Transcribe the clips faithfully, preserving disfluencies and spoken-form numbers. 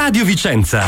Radio Vicenza.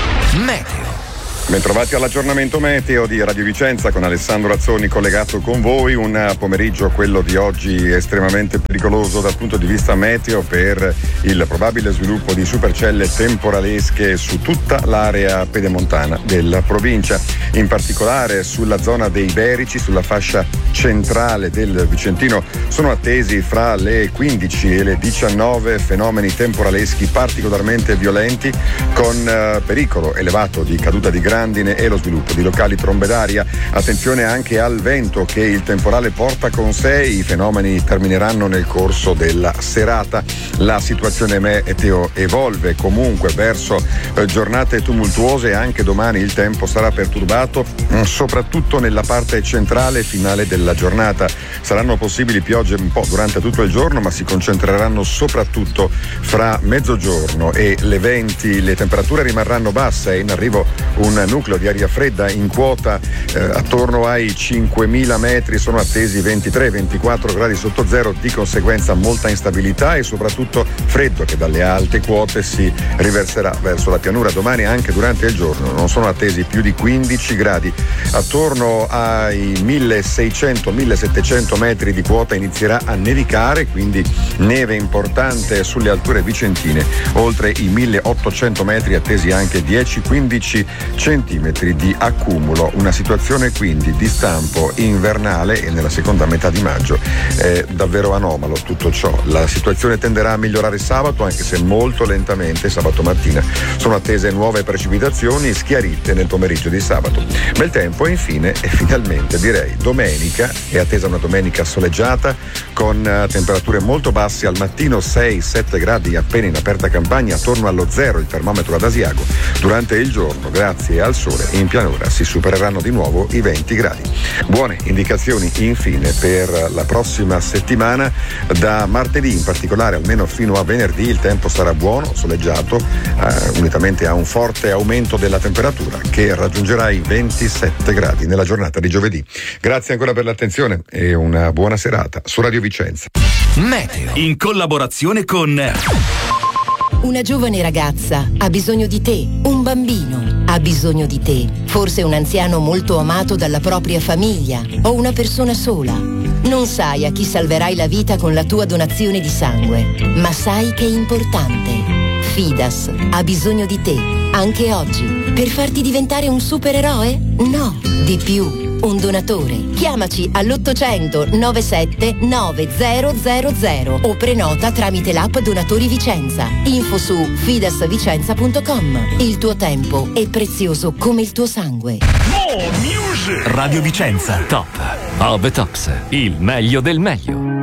Meteo. Bentrovati all'aggiornamento meteo di Radio Vicenza con Alessandro Azzoni collegato con voi. Un pomeriggio, quello di oggi, estremamente pericoloso dal punto di vista meteo per il probabile sviluppo di supercelle temporalesche su tutta l'area pedemontana della provincia, in particolare sulla zona dei Iberici, sulla fascia centrale del Vicentino. Sono attesi fra le quindici e le diciannove fenomeni temporaleschi particolarmente violenti con eh, pericolo elevato di caduta di grandine e lo sviluppo di locali trombe d'aria. Attenzione anche al vento che il temporale porta con sé. I fenomeni termineranno nel corso della serata. La situazione meteo evolve comunque verso eh, giornate tumultuose. Anche domani il tempo sarà perturbato, mh, soprattutto nella parte centrale e finale della giornata. Saranno possibili piogge un po' durante tutto il giorno, ma si concentreranno soprattutto fra mezzogiorno e le venti. Le temperature rimarranno basse, è in arrivo un nucleo di aria fredda in quota eh, attorno ai cinquemila metri. Sono attesi ventitré ventiquattro gradi sotto zero, di conseguenza molta instabilità e soprattutto freddo che dalle alte quote si riverserà verso la pianura. Domani anche durante il giorno non sono attesi più di quindici gradi. Attorno ai milleseicento millesettecento metri di quota inizierà a nevicare, quindi neve importante sulle alture vicentine. Oltre i milleottocento metri attesi anche dieci quindici centimetri di accumulo. Una situazione quindi di stampo invernale e nella seconda metà di maggio è davvero anomalo tutto ciò. La situazione tenderà a migliorare sabato, anche se molto lentamente. Sabato mattina sono attese nuove precipitazioni schiarite nel pomeriggio di sabato. Bel tempo e infine e finalmente direi domenica è attesa una domenica soleggiata con uh, temperature molto basse al mattino, sei sette gradi appena in aperta campagna, attorno allo zero il termometro ad Asiago. Durante il giorno, grazie al sole, in pianura si supereranno di nuovo i venti gradi. Buone indicazioni infine per la prossima settimana. Da martedì in particolare, almeno fino a venerdì, il tempo sarà buono, soleggiato, eh, unitamente a un forte aumento della temperatura che raggiungerà i ventisette gradi nella giornata di giovedì. Grazie ancora per l'attenzione e una buona serata su Radio Vicenza. Meteo in collaborazione con Una giovane ragazza ha bisogno di te, un bambino ha bisogno di te, forse un anziano molto amato dalla propria famiglia o una persona sola. Non sai a chi salverai la vita con la tua donazione di sangue, ma sai che è importante. Fidas ha bisogno di te, anche oggi, per farti diventare un supereroe? No, di più. Un donatore. Chiamaci all'ottocento novantasette novecento o prenota tramite l'app Donatori Vicenza. Info su fidasvicenza punto com. Il tuo tempo è prezioso come il tuo sangue. Radio Vicenza, top of the tops, il meglio del meglio.